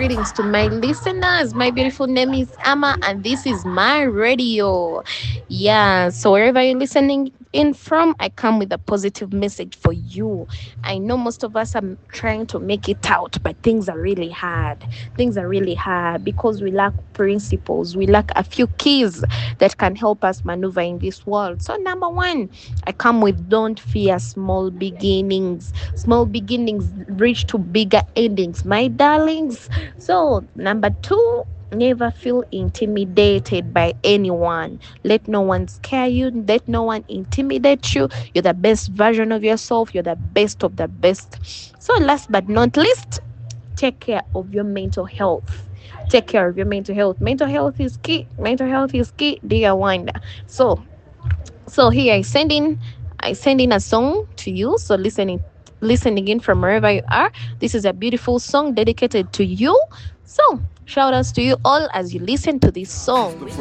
greetings to my listeners. My beautiful name is Amma, and this is my radio. Yeah, so wherever you're listening in from, I come with a positive message for you. I know most of us are trying to make it out, but things are really hard. Things are really hard because we lack principles. We lack a few keys that can help us maneuver in this world. So, number one, I come with don't fear small beginnings. Small beginnings reach to bigger endings, my darlings. So, number two, never feel intimidated by anyone. Let no one scare you. Let no one intimidate you. You're the best version of yourself. You're the best of the best. So, last but not least, take care of your mental health. Take care of your mental health. Mental health is key. Mental health is key, dear wonder. So here I send in a song to you. So listen again from wherever you are. This is a beautiful song dedicated to you. So shout outs to you all as you listen to this song.